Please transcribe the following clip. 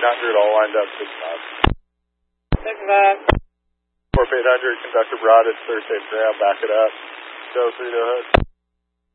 4800, all lined up, 6 knots. 6 knots. 4800, conductor Broad, it's clear, safe ground, back it up. Go 3 to hood.